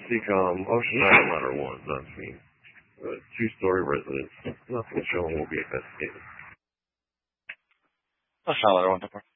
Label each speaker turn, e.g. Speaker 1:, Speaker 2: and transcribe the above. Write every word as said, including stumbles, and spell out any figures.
Speaker 1: Seacom, Ocean Island Ladder one, not seen. Uh, two-story residence. Nothing showing will be investigated.
Speaker 2: Ocean Island Ladder one,